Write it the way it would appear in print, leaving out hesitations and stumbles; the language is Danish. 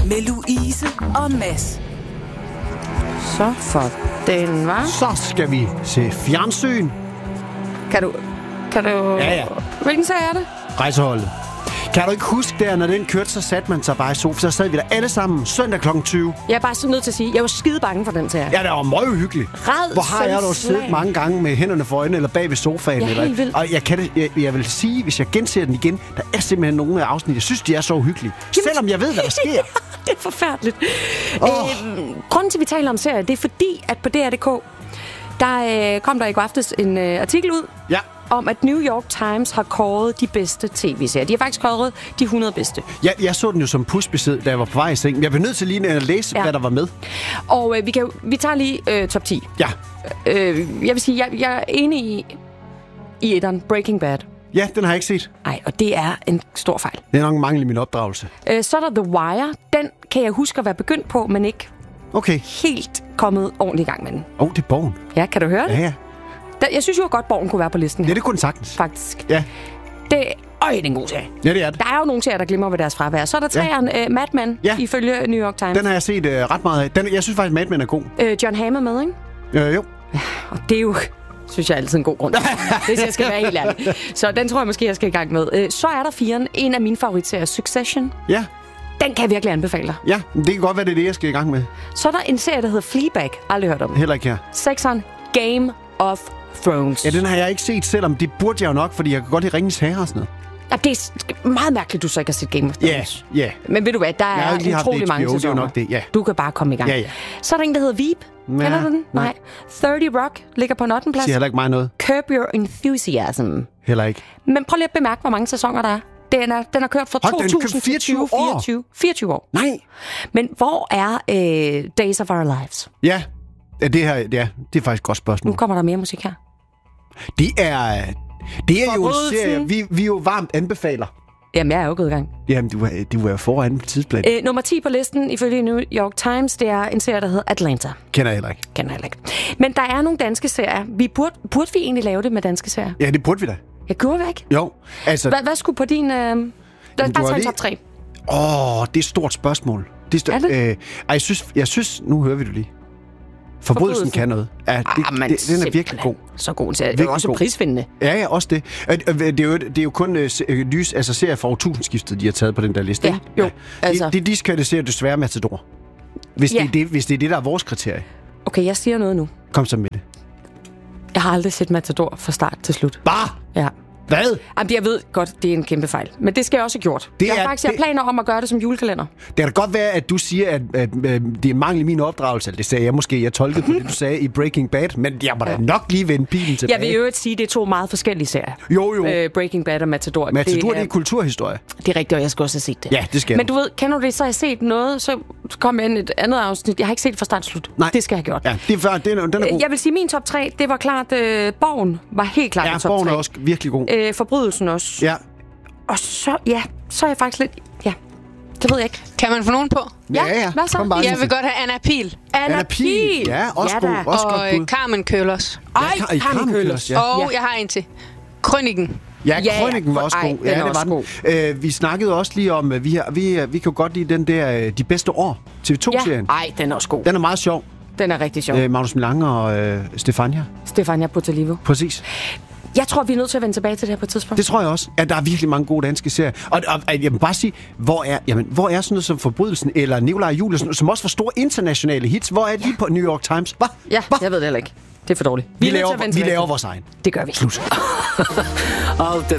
med Louise og Mads. Så for den, var. Så skal vi se fjernsyn. Kan du... Ja. Hvilken serie er det? Rejseholdet. Kan du ikke huske der, når den kørte, så satte man sig bare i sofa. Så sad vi der alle sammen søndag kl. 20. Jeg er bare så nødt til at sige, jeg var skide bange for den serie. Ja, det var meget uhyggeligt. Hvor har jeg dog siddet mange gange med hænderne for øjnene eller bag ved sofaen. Ja, helt vildt. Og jeg vil sige, hvis jeg genser den igen, der er simpelthen nogle af afsnit, jeg synes, de er så uhyggelige. Selvom jeg ved, hvad der sker. Det er forfærdeligt. Grunden til, at vi taler om serier, det er fordi, at på DR.dk, der kom der i går aftes en artikel ud, om at New York Times har kåret de bedste tv-serier. De har faktisk kåret de 100 bedste. Jeg så den jo som pushbesked, da jeg var på vej i seng. Jeg blev nødt til lige at læse, hvad der var med. Og vi tager lige top 10. Ja. Jeg vil sige, jeg er enig i etteren, Breaking Bad. Ja, den har jeg ikke set. Nej, og det er en stor fejl. Det er nok en mangel i min opdragelse. Så er der The Wire. Den kan jeg huske at være begyndt på, men ikke helt kommet ordentligt i gang med den. Det er Borgen. Ja, kan du høre det? Ja. Jeg synes jo godt, Borgen kunne være på listen her. Ja, det kunne den sagtens. Faktisk. Ja. Det er en god serie. Ja, det er det. Der er jo nogle serier, der glemmer ved deres fravær. Så er der træeren Mad Men, ifølge New York Times. Den har jeg set ret meget af. Jeg synes faktisk, Mad Men er god. John Hamm er med, ikke? Jo. Ja, og det er jo, synes jeg, altid en god grund. Hvis jeg skal være helt ærlig. Så den tror jeg måske, jeg skal i gang med. Så er der 4'eren, en af mine favoritserier, Succession. Ja. Den kan jeg virkelig anbefale dig. Ja, det kan godt være, det er det, jeg skal i gang med. Så er der en serie, der hedder Fleabag. Aldrig hørt om. Heller ikke her. 6'eren, Game of Thrones. Ja, den har jeg ikke set, selvom det burde jeg jo nok, fordi jeg kan godt lide Ringens Herre og sådan noget. Ja, det er meget mærkeligt, du så ikke har set Game of Thrones. Ja. Men ved du hvad, der er utrolig mange sæsoner. Det er jo nok det, ja. Du kan bare komme i gang. Ja. Så er der en, der hedder Veep. Kender du den? Nej. 30 Rock ligger på en 8. plads. Siger heller ikke mig noget. Curb Your Enthusiasm. Heller ikke. Men prøv lige at bemærke, hvor mange sæsoner der er. Den har kørt fra 2000 til 2024. 24 år. Nej. Men hvor er Days of Our Lives? Ja, det her, det er faktisk et godt spørgsmål. Nu kommer der mere musik her. Det er jo en serie, vi jo varmt anbefaler. Jamen, jeg er jo gået i gang. Jamen, du er jo foran på tidsplanen. Nummer 10 på listen, ifølge New York Times, det er en serie, der hedder Atlanta. Kender jeg heller ikke. Men der er nogle danske serier. Burde vi egentlig lave det med danske serier? Ja, det burde vi da. Jeg gjorde vi ikke? Jo. Altså, hvad skulle på din... bare tage en top 3. det er et stort spørgsmål. Det er det? Jeg synes... Nu hører vi det lige. Forbrydelsen kan noget. Ja, den er virkelig god. Så god. Det er også prisvindende. Ja, også det. Det er jo kun serier fra årtusindskiftet, de har taget på den der liste. Ja, jo. Altså. De diskvalificerer desværre Matador. Hvis det er det, der er vores kriterie. Okay, jeg siger noget nu. Kom så med det. Jeg har aldrig set Matador fra start til slut. Bare? Ja. Hvad? Jamen, jeg ved godt, det er en kæmpe fejl. Men det skal jeg også have gjort. Jeg har planer om at gøre det som julekalender. Det kan da godt være, at du siger, at det er mangel i min opdragelse. Det sagde jeg måske. Jeg tolkede på det, du sagde i Breaking Bad. Men jeg må da nok lige vende pilen tilbage. Jeg vil jo sige, at det er 2 meget forskellige serier. Jo. Breaking Bad og Matador. Matador, det er kulturhistorie. Det er rigtigt, og jeg skal også have set det. Ja, det skal Men du ved, kender du det, så har jeg set noget, så kom jeg ind et andet afsnit. Jeg har ikke set det fra start til slut. Nej. Det skal jeg have gjort. Ja, den er god. Jeg vil sige, min top 3, det var klart, Borgen var helt klart top 3. Ja, Borgen er også virkelig god. Forbrydelsen også. Ja. Og så er jeg faktisk lidt... Ja, det ved jeg ikke. Kan man få nogen på? Ja. Hvad så? Jeg vil godt have Anna Pihl. Anna Pihl. Ja, også god. Også og Carmen Køllers. Carmen Køllers. Og jeg har en til. Krøniken. Ja, Krøniken var også god. Ja, det var den. Vi snakkede også lige om, vi kan godt lide den der De Bedste År, TV2-serien. Ja, den er også god. Den er meget sjov. Den er rigtig sjov. Magnus Milange og Stefania Potalivo. Præcis. Jeg tror, vi er nødt til at vende tilbage til det her på et tidspunkt. Det tror jeg også. Ja, der er virkelig mange gode danske serier. Og jeg vil bare sige, hvor er sådan noget som Forbrydelsen eller Nikolaj Juliusen, som også får store internationale hits? Hvor er de på New York Times? Ja, jeg ved det heller ikke. Det er for dårligt. Vi laver vores egen. Det gør vi. Slut. Alt det